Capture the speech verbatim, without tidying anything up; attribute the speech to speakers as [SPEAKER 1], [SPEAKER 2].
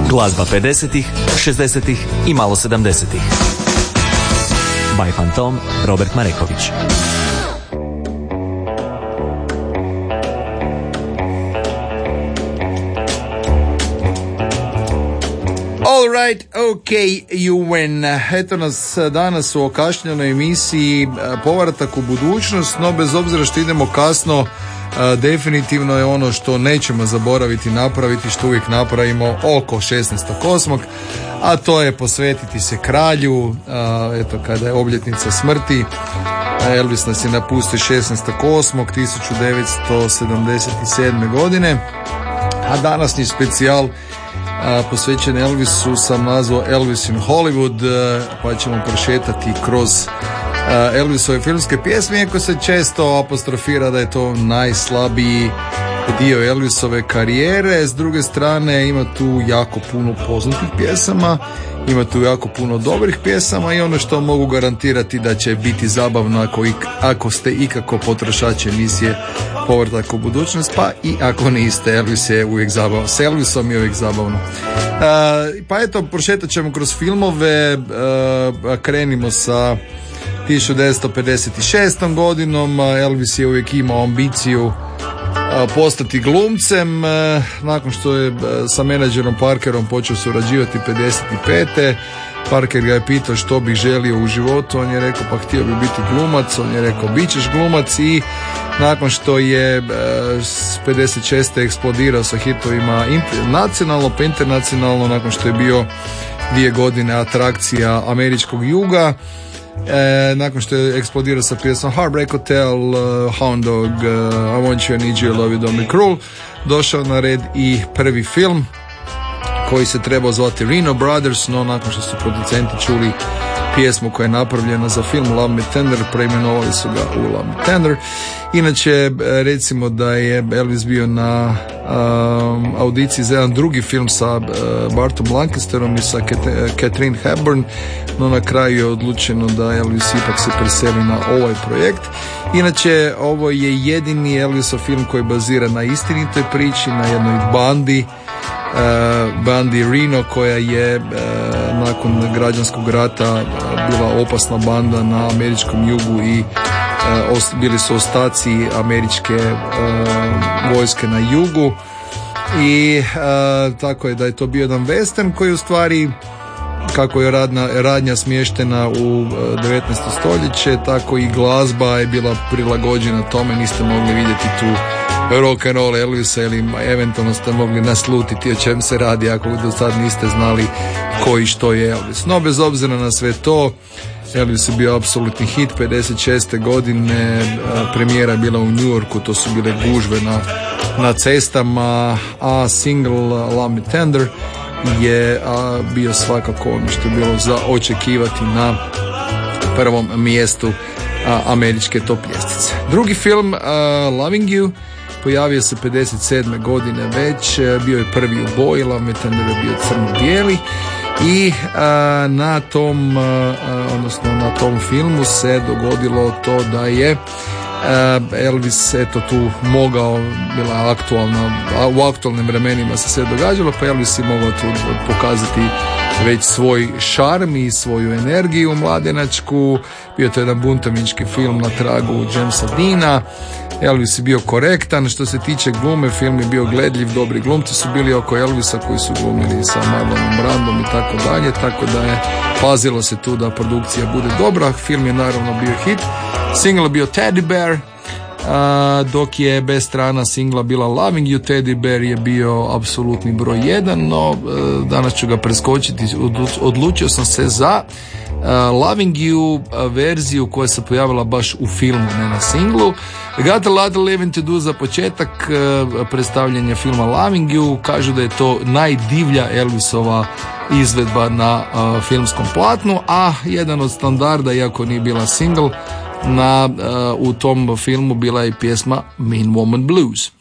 [SPEAKER 1] Glazba pedesetih, šezdesetih i malo sedamdesetih. By Fantom, Robert Mareković.
[SPEAKER 2] All right, okay, you win. Eto nas danas u okašnjenoj emisiji Povratak u budućnost, no bez obzira što idemo kasno, definitivno je ono što nećemo zaboraviti napraviti, što uvijek napravimo oko šesnaestog osmog a to je posvetiti se kralju. Eto, kada je obljetnica smrti, Elvis nas je napustio šesnaestog osmog tisuću devetsto sedamdeset sedme. godine, a današnji specijal posvećen Elvisu sam nazvao Elvis in Hollywood, pa ćemo prošetati kroz Elvisove filmske pjesme, iako se često apostrofira da je to najslabiji dio Elvisove karijere. S druge strane, ima tu jako puno poznatih pjesama, ima tu jako puno dobrih pjesama i ono što mogu garantirati da će biti zabavno ako, ik, ako ste ikako potrošači emisije Povratak u budućnost, pa i ako niste, Elvis je uvijek zabavno. S Elvisom je uvijek zabavno. Uh, pa eto, prošetat ćemo kroz filmove, uh, krenimo sa tisuću devetsto pedeset šestom. godinom. Elvis je uvijek imao ambiciju postati glumcem. Nakon što je sa menadžerom Parkerom počeo surađivati pedeset pete. Parker ga je pitao što bih želio u životu, on je rekao pa htio bi biti glumac, on je rekao bit ćeš glumac, i nakon što je pedeset šeste eksplodirao sa hitovima nacionalno pa internacionalno, nakon što je bio dvije godine atrakcija američkog juga, E, nakon što je eksplodirao sa pjesmom Heartbreak Hotel, uh, Hound Dog, uh, I Want You, I Need You, I Love You, Don't Be Cruel, došao na red i prvi film koji se trebao zvati Reno Brothers, no nakon što su producenti čuli pjesmu koja je napravljena za film Love Me Tender, preimenovali su ga u Love Me Tender. Inače, recimo da je Elvis bio na um, audiciji za jedan drugi film sa uh, Bartom Lancasterom i sa Kat- Catherine Hepburn, no na kraju je odlučeno da Elvis ipak se preseli na ovaj projekt. Inače, ovo je jedini Elvisov film koji bazira na istinitoj priči, na jednoj bandi, Uh, bandi Reno, koja je uh, nakon građanskog rata uh, bila opasna banda na američkom jugu i uh, ost- bili su ostaci američke uh, vojske na jugu, i uh, tako je da je to bio jedan western koji u stvari, kako je radna, radnja smještena u devetnaesto stoljeće, tako i glazba je bila prilagođena tome. Niste mogli vidjeti tu rock and roll Elvisa ili eventualno ste mogli naslutiti o čem se radi ako do sad niste znali koji što je Elvis. No bez obzira na sve to, Elvis je bio apsolutni hit. Pedeset šeste. godine premijera je bila u New Yorku, to su bile gužve na, na cestama, a single Love Me Tender je a, bio svakako ono što je bilo za očekivati na prvom mjestu a, američke top ljestvice. Drugi film, a, Loving You, pojavio se pedeset sedme. godine već, bio je prvi u boji, Love Me Tender je bio crno-bijeli, i a, na tom a, odnosno na tom filmu se dogodilo to da je Elvis eto tu mogao, bila aktualna, u aktualnim vremenima se sve događalo, pa Elvis je mogao tu pokazati već svoj šarm i svoju energiju mladenačku. Bio to jedan buntovnički film na tragu Jamesa Deana. Elvis je bio korektan. Što se tiče glume, film je bio gledljiv, dobri glumci su bili oko Elvisa koji su glumili sa Marlonom Brandom i tako dalje, tako da je pazilo se tu da produkcija bude dobra. Film je naravno bio hit. Single je bio Teddy Bear, a, dok je bez strana singla bila Loving You. Teddy Bear je bio apsolutni broj jedan, no a, danas ću ga preskočiti. Odlučio sam se za a, Loving You a, verziju koja se pojavila baš u filmu, ne na singlu. Got a lot of living to do za početak a, predstavljanja filma Loving You. Kažu da je to najdivlja Elvisova izvedba na a, filmskom platnu, a jedan od standarda, iako nije bila single, na, uh, u tom filmu bila je pjesma Mean Woman Blues.